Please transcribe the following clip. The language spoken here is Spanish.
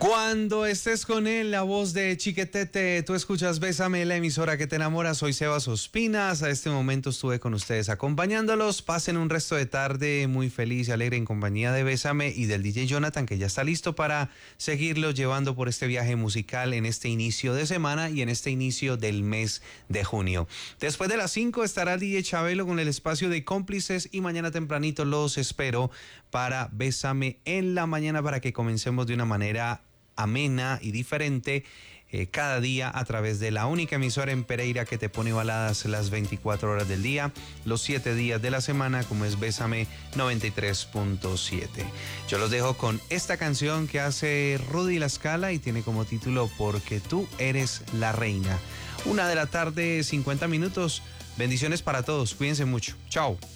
Cuando estés con él, la voz de Chiquetete, tú escuchas Bésame, la emisora que te enamora. Soy Sebas Ospinas. A este momento estuve con ustedes acompañándolos. Pasen un resto de tarde muy feliz y alegre en compañía de Bésame y del DJ Jonathan, que ya está listo para seguirlos llevando por este viaje musical en este inicio de semana y en este inicio del mes de junio. Después de las 5 estará el DJ Chabelo con el espacio de cómplices y mañana tempranito los espero para Bésame en la mañana para que comencemos de una manera amena y diferente cada día a través de la única emisora en Pereira que te pone baladas las 24 horas del día, los 7 días de la semana, como es Bésame 93.7. Yo los dejo con esta canción que hace Rudy La Scala y tiene como título Porque tú eres la reina. 1 de la tarde, 50 minutos. Bendiciones para todos. Cuídense mucho. Chao.